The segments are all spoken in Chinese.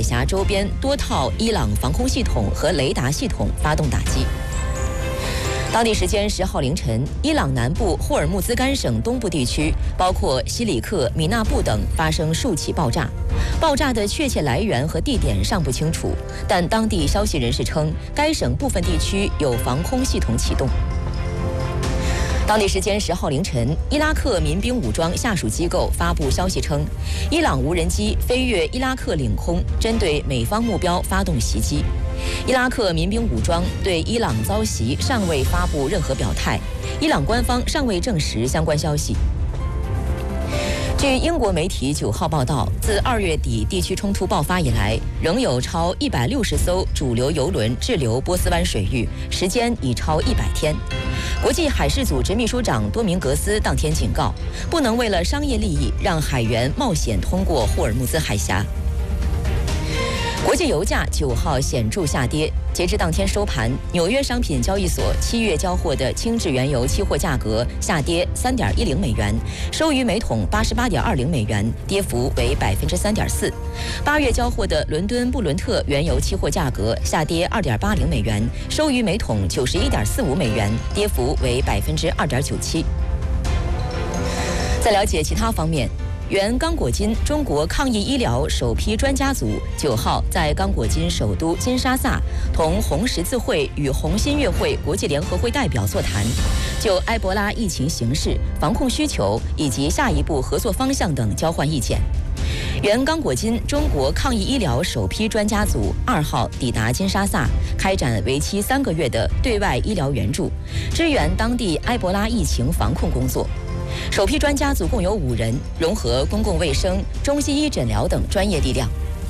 峡周边多套伊朗防空系统和雷达系统发动打击。当地时间10号凌晨，伊朗南部霍尔木兹干省东部地区，包括西里克、米纳布等发生数起爆炸。爆炸的确切来源和地点尚不清楚，但当地消息人士称，该省部分地区有防空系统启动。当地时间10号凌晨，伊拉克民兵武装下属机构发布消息称，伊朗无人机飞越伊拉克领空，针对美方目标发动袭击。伊拉克民兵武装对伊朗遭袭尚未发布任何表态，伊朗官方尚未证实相关消息。据英国媒体9号报道，自2月底地区冲突爆发以来，仍有超160艘主流油轮滞留波斯湾水域，时间已超100天。国际海事组织秘书长多明格斯当天警告，不能为了商业利益让海员冒险通过霍尔木兹海峡。国际油价9号显著下跌，截至当天收盘，纽约商品交易所7月交货的轻质原油期货价格下跌3.10美元，收于每桶88.20美元，跌幅为3.4%。8月交货的伦敦布伦特原油期货价格下跌2.80美元，收于每桶91.45美元，跌幅为2.97%。在了解其他方面，原刚果金中国抗疫医疗首批专家组9号在刚果金首都金沙萨同红十字会与红新月会国际联合会代表座谈，就埃博拉疫情形势、防控需求以及下一步合作方向等交换意见。原刚果金中国抗疫医疗首批专家组2号抵达金沙萨，开展为期3个月的对外医疗援助，支援当地埃博拉疫情防控工作。首批专家组共有5人，融合公共卫生、中西医诊疗等专业力量。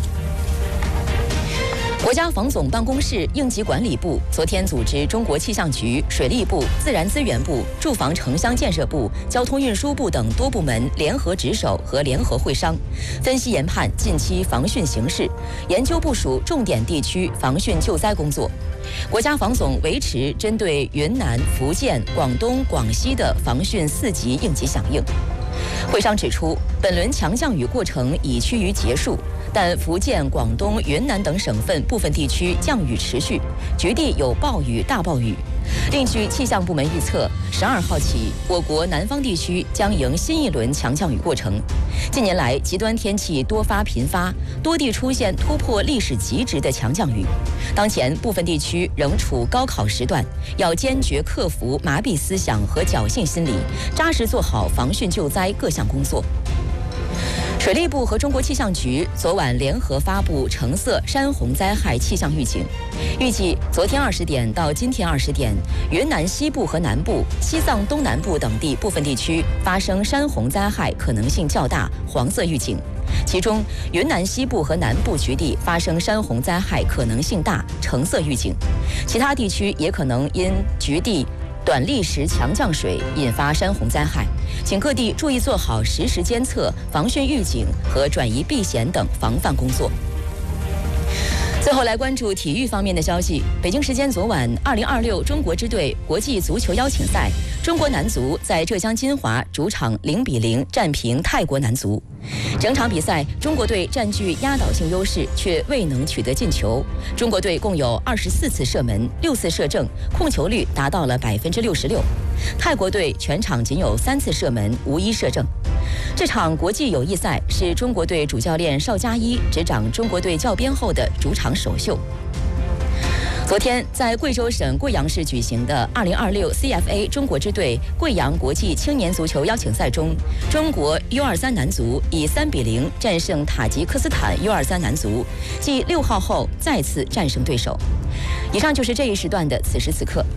国家防总办公室应急管理部昨天组织中国气象局、水利部、自然资源部、住房城乡建设部、交通运输部等多部门联合值守和联合会商，分析研判近期防汛形势，研究部署重点地区防汛救灾工作。国家防总维持针对云南、福建、广东、广西的防汛4级应急响应。会商指出，本轮强降雨过程已趋于结束，但福建、广东、云南等省份部分地区降雨持续，局地有暴雨、大暴雨。另据气象部门预测，12号起，我国南方地区将迎新一轮强降雨过程。近年来，极端天气多发频发，多地出现突破历史极值的强降雨。当前部分地区仍处高考时段，要坚决克服麻痹思想和侥幸心理，扎实做好防汛救灾各项工作。水利部和中国气象局昨晚联合发布橙色山洪灾害气象预警，预计昨天20点到今天20点，云南西部和南部、西藏东南部等地部分地区发生山洪灾害可能性较大，黄色预警。其中，云南西部和南部局地发生山洪灾害可能性大，橙色预警；其他地区也可能因局地短历时强降水引发山洪灾害，请各地注意做好实时监测、防汛预警和转移避险等防范工作。最后来关注体育方面的消息。北京时间昨晚，2026中国之队国际足球邀请赛，中国男足在浙江金华主场0-0战平泰国男足。整场比赛，中国队占据压倒性优势，却未能取得进球。中国队共有24次射门，6次射正，控球率达到了66%。泰国队全场仅有3次射门，无一射正。这场国际友谊赛是中国队主教练邵佳一执掌中国队教鞭后的主场首秀。昨天，在贵州省贵阳市举行的2026 CFA 中国之队贵阳国际青年足球邀请赛中，中国 U23 男足以3-0战胜塔吉克斯坦 U23 男足，继6号后再次战胜对手。以上就是这一时段的此时此刻。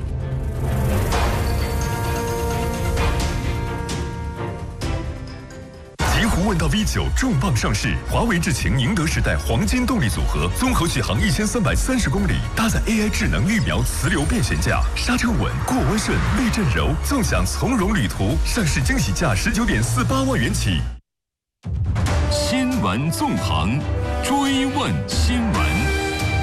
问道 V9 重磅上市，华为智擎宁德时代黄金动力组合，综合续航1330公里，搭载 AI 智能预瞄磁流变悬架，刹车稳，过弯顺，避震柔，纵享从容旅途。上市惊喜价19.48万元起。 新闻纵横，追问新闻。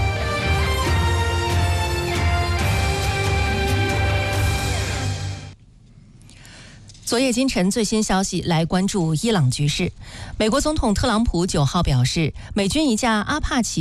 昨夜今晨最新消息，来关注伊朗局势。美国总统特朗普9号表示，美军一架阿帕奇